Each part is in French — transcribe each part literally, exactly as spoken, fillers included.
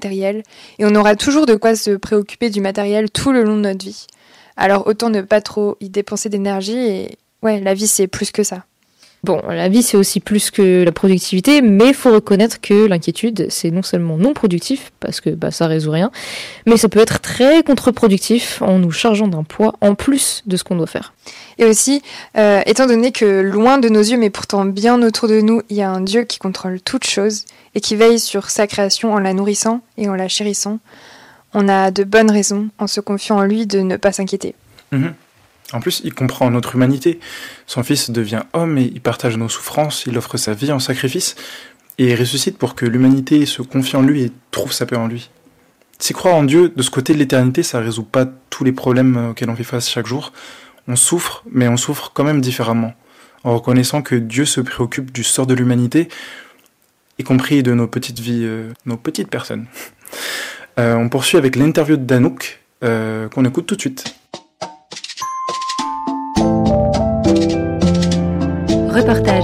matériel et on aura toujours de quoi se préoccuper du matériel tout le long de notre vie. Alors autant ne pas trop y dépenser d'énergie et ouais, la vie c'est plus que ça. Bon, la vie, c'est aussi plus que la productivité, mais il faut reconnaître que l'inquiétude, c'est non seulement non productif, parce que bah, ça résout rien, mais ça peut être très contre-productif en nous chargeant d'un poids en plus de ce qu'on doit faire. Et aussi, euh, étant donné que loin de nos yeux, mais pourtant bien autour de nous, il y a un Dieu qui contrôle toutes choses et qui veille sur sa création en la nourrissant et en la chérissant, on a de bonnes raisons, en se confiant en lui, de ne pas s'inquiéter. Mmh. En plus, il comprend notre humanité. Son fils devient homme et il partage nos souffrances, il offre sa vie en sacrifice et il ressuscite pour que l'humanité se confie en lui et trouve sa paix en lui. Si croire en Dieu, de ce côté de l'éternité, ça résout pas tous les problèmes auxquels on fait face chaque jour. On souffre, mais on souffre quand même différemment, en reconnaissant que Dieu se préoccupe du sort de l'humanité, y compris de nos petites vies, euh, nos petites personnes. Euh, on poursuit avec l'interview de Danouk, euh, qu'on écoute tout de suite. Reportage.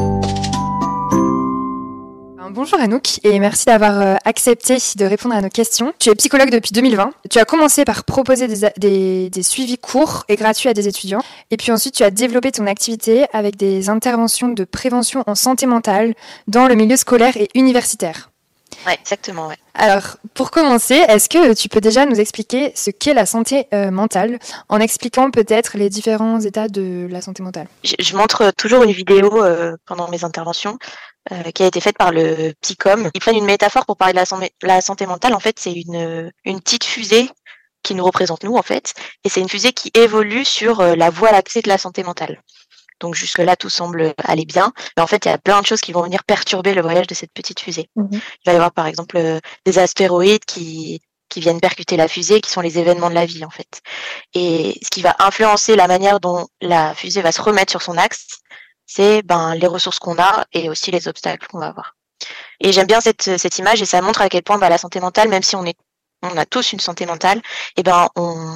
Bonjour Anouk et merci d'avoir accepté de répondre à nos questions. Tu es psychologue depuis deux mille vingt. Tu as commencé par proposer des, des, des suivis courts et gratuits à des étudiants. Et puis ensuite, tu as développé ton activité avec des interventions de prévention en santé mentale dans le milieu scolaire et universitaire. Oui, exactement. Ouais. Alors, pour commencer, est-ce que tu peux déjà nous expliquer ce qu'est la santé euh, mentale, en expliquant peut-être les différents états de la santé mentale ? Je, je montre toujours une vidéo euh, pendant mes interventions euh, qui a été faite par le Psycom. Ils prennent une métaphore pour parler de la, san- la santé mentale. En fait, c'est une, une petite fusée qui nous représente nous, en fait. Et c'est une fusée qui évolue sur euh, la voie lactée de la santé mentale. Donc jusque-là, tout semble aller bien. Mais en fait, il y a plein de choses qui vont venir perturber le voyage de cette petite fusée. Mmh. Il va y avoir par exemple euh, des astéroïdes qui, qui viennent percuter la fusée, qui sont les événements de la vie en fait. Et ce qui va influencer la manière dont la fusée va se remettre sur son axe, c'est ben, les ressources qu'on a et aussi les obstacles qu'on va avoir. Et j'aime bien cette, cette image et ça montre à quel point ben, la santé mentale, même si on, est, on a tous une santé mentale, et ben on...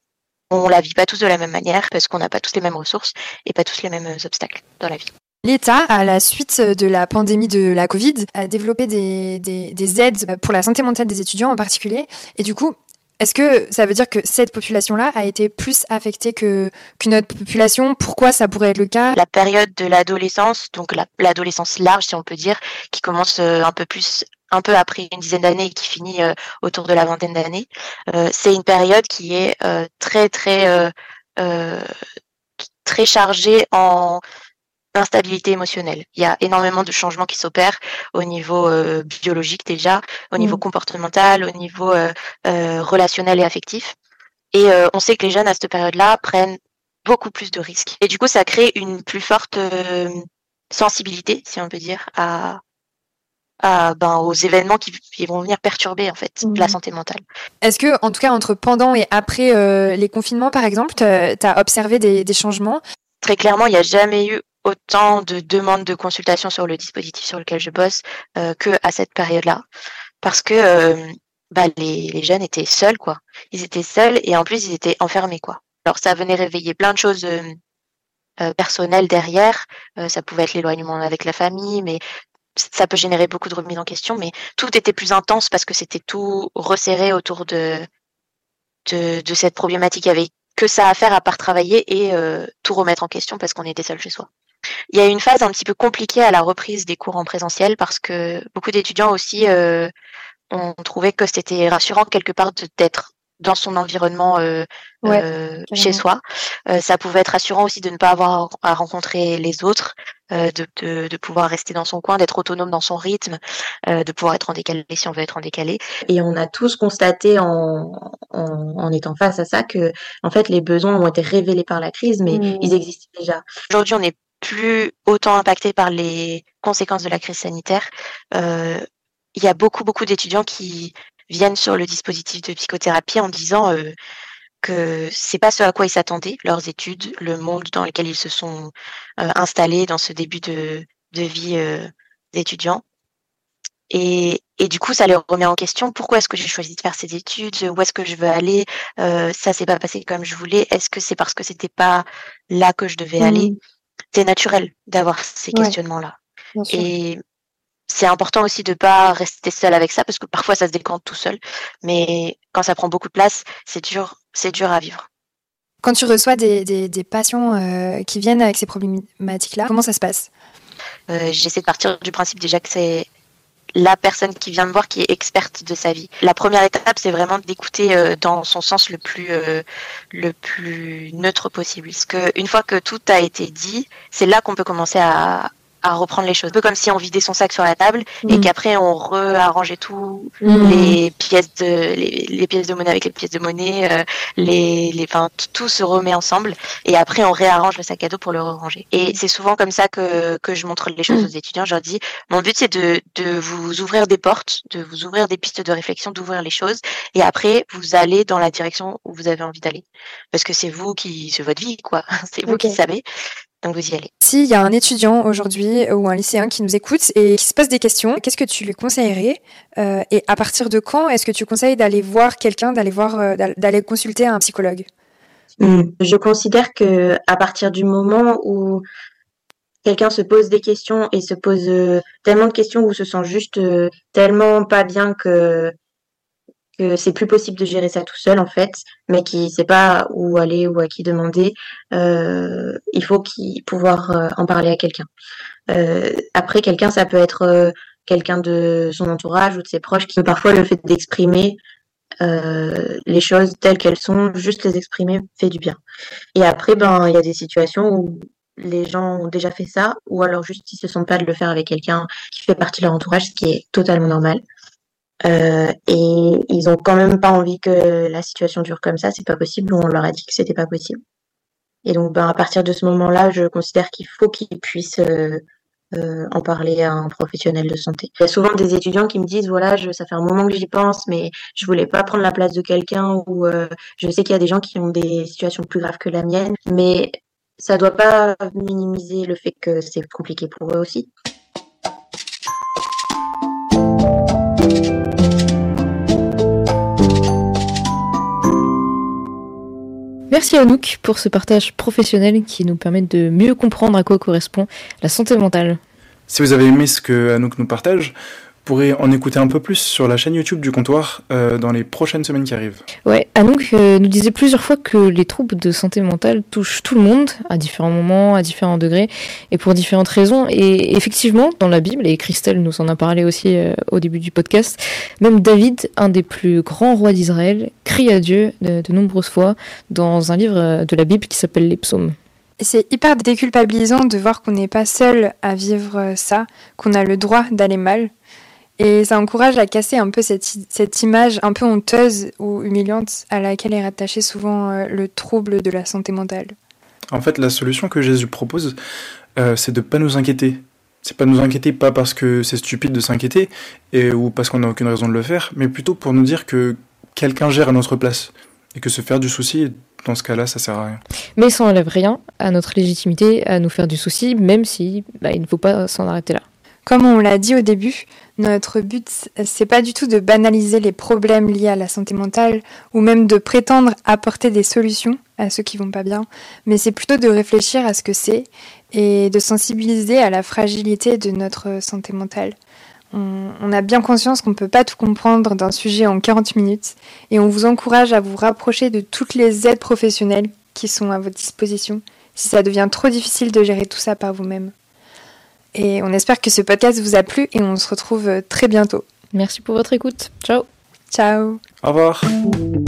on la vit pas tous de la même manière parce qu'on n'a pas tous les mêmes ressources et pas tous les mêmes obstacles dans la vie. L'État, à la suite de la pandémie de la Covid, a développé des, des, des aides pour la santé mentale des étudiants en particulier. Et du coup, est-ce que ça veut dire que cette population-là a été plus affectée que, qu'une autre population ? Pourquoi ça pourrait être le cas ? La période de l'adolescence, donc la, l'adolescence large si on peut dire, qui commence un peu plus un peu après une dizaine d'années et qui finit euh, autour de la vingtaine d'années, euh, c'est une période qui est euh, très très euh, euh, très chargée en instabilité émotionnelle. Il y a énormément de changements qui s'opèrent au niveau euh, biologique déjà, au niveau mmh. comportemental, au niveau euh, euh, relationnel et affectif. Et euh, on sait que les jeunes à cette période-là prennent beaucoup plus de risques. Et du coup, ça crée une plus forte euh, sensibilité, si on peut dire, à À, ben, aux événements qui, qui vont venir perturber en fait mmh. la santé mentale. Est-ce que, en tout cas, entre pendant et après euh, les confinements, par exemple, tu as observé des, des changements ? Très clairement, il n'y a jamais eu autant de demandes de consultation sur le dispositif sur lequel je bosse euh, que à cette période-là, parce que euh, bah, les, les jeunes étaient seuls, quoi. Ils étaient seuls et en plus ils étaient enfermés, quoi. Alors ça venait réveiller plein de choses euh, euh, personnelles derrière. Euh, ça pouvait être l'éloignement avec la famille, mais ça peut générer beaucoup de remises en question, mais tout était plus intense parce que c'était tout resserré autour de, de, de cette problématique. Il y avait que ça à faire à part travailler et euh, tout remettre en question parce qu'on était seul chez soi. Il y a eu une phase un petit peu compliquée à la reprise des cours en présentiel parce que beaucoup d'étudiants aussi euh, ont trouvé que c'était rassurant quelque part de, d'être dans son environnement euh, ouais, euh, chez soi. Euh, ça pouvait être rassurant aussi de ne pas avoir à rencontrer les autres, euh, de, de, de pouvoir rester dans son coin, d'être autonome dans son rythme, euh, de pouvoir être en décalé si on veut être en décalé. Et on a tous constaté en, en, en étant face à ça que en fait les besoins ont été révélés par la crise, mais mmh. ils existaient déjà. Aujourd'hui, on n'est plus autant impacté par les conséquences de la crise sanitaire. Euh, il y a beaucoup, beaucoup d'étudiants qui viennent sur le dispositif de psychothérapie en disant euh, que c'est pas ce à quoi ils s'attendaient, leurs études, le monde dans lequel ils se sont euh, installés dans ce début de, de vie euh, d'étudiants. Et, et du coup, ça les remet en question. Pourquoi est-ce que j'ai choisi de faire ces études ? Où est-ce que je veux aller ? euh, Ça s'est pas passé comme je voulais. Est-ce que c'est parce que c'était pas là que je devais mmh. aller ? C'est naturel d'avoir ces ouais, questionnements-là. Et c'est important aussi de pas rester seul avec ça parce que parfois ça se décante tout seul. Mais quand ça prend beaucoup de place, c'est dur, c'est dur à vivre. Quand tu reçois des, des, des patients euh, qui viennent avec ces problématiques-là, comment ça se passe ? euh, J'essaie de partir du principe déjà que c'est la personne qui vient me voir qui est experte de sa vie. La première étape, c'est vraiment d'écouter euh, dans son sens le plus euh, le plus neutre possible. Parce que une fois que tout a été dit, c'est là qu'on peut commencer à à reprendre les choses. Un peu comme si on vidait son sac sur la table mmh. et qu'après on réarrangeait tout mmh. les pièces de les, les pièces de monnaie avec les pièces de monnaie, euh, les les enfin tout se remet ensemble et après on réarrange le sac à dos pour le ranger. Et c'est souvent comme ça que que je montre les choses mmh. aux étudiants. Je leur dis mon but c'est de de vous ouvrir des portes, de vous ouvrir des pistes de réflexion, d'ouvrir les choses et après vous allez dans la direction où vous avez envie d'aller parce que c'est vous qui c'est votre vie quoi, c'est vous okay. qui savez. Donc vous y allez. S'il y a un étudiant aujourd'hui ou un lycéen qui nous écoute et qui se pose des questions, qu'est-ce que tu lui conseillerais euh, et à partir de quand est-ce que tu conseilles d'aller voir quelqu'un, d'aller voir, euh, d'aller consulter un psychologue ? mmh. Je considère que à partir du moment où quelqu'un se pose des questions et se pose euh, tellement de questions ou se sent juste euh, tellement pas bien que que c'est plus possible de gérer ça tout seul en fait, mais qui sait pas où aller ou à qui demander, euh, il faut qu'il pouvoir euh, en parler à quelqu'un. Euh, après, quelqu'un, ça peut être euh, quelqu'un de son entourage ou de ses proches, qui parfois le fait d'exprimer euh, les choses telles qu'elles sont, juste les exprimer fait du bien. Et après, ben, il y a des situations où les gens ont déjà fait ça, ou alors juste ils se sentent pas de le faire avec quelqu'un qui fait partie de leur entourage, ce qui est totalement normal. Euh, et ils ont quand même pas envie que la situation dure comme ça, c'est pas possible, on leur a dit que c'était pas possible. Et donc ben à partir de ce moment-là, je considère qu'il faut qu'ils puissent euh, euh, en parler à un professionnel de santé. Il y a souvent des étudiants qui me disent voilà, je, ça fait un moment que j'y pense, mais je voulais pas prendre la place de quelqu'un ou euh, je sais qu'il y a des gens qui ont des situations plus graves que la mienne, mais ça doit pas minimiser le fait que c'est compliqué pour eux aussi. Merci Anouk pour ce partage professionnel qui nous permet de mieux comprendre à quoi correspond la santé mentale. Si vous avez aimé ce que Anouk nous partage, vous pourrez en écouter un peu plus sur la chaîne YouTube du comptoir euh, dans les prochaines semaines qui arrivent. Ouais, Anouk euh, nous disait plusieurs fois que les troubles de santé mentale touchent tout le monde à différents moments, à différents degrés et pour différentes raisons. Et effectivement, dans la Bible, et Christelle nous en a parlé aussi euh, au début du podcast, même David, un des plus grands rois d'Israël, crie à Dieu de, de nombreuses fois dans un livre de la Bible qui s'appelle les Psaumes. Et c'est hyper déculpabilisant de voir qu'on n'est pas seul à vivre ça, qu'on a le droit d'aller mal. Et ça encourage à casser un peu cette, cette image un peu honteuse ou humiliante à laquelle est rattaché souvent euh, le trouble de la santé mentale. En fait, la solution que Jésus propose, euh, c'est de ne pas nous inquiéter. C'est pas nous inquiéter, pas parce que c'est stupide de s'inquiéter et, ou parce qu'on n'a aucune raison de le faire, mais plutôt pour nous dire que quelqu'un gère à notre place et que se faire du souci, dans ce cas-là, ça sert à rien. Mais ça n'enlève rien à notre légitimité à nous faire du souci, même si bah, il ne faut pas s'en arrêter là. Comme on l'a dit au début, notre but, c'est pas du tout de banaliser les problèmes liés à la santé mentale ou même de prétendre apporter des solutions à ceux qui vont pas bien, mais c'est plutôt de réfléchir à ce que c'est et de sensibiliser à la fragilité de notre santé mentale. On, on a bien conscience qu'on peut pas tout comprendre d'un sujet en quarante minutes et on vous encourage à vous rapprocher de toutes les aides professionnelles qui sont à votre disposition si ça devient trop difficile de gérer tout ça par vous-même. Et on espère que ce podcast vous a plu et on se retrouve très bientôt. Merci pour votre écoute. Ciao. Ciao. Au revoir.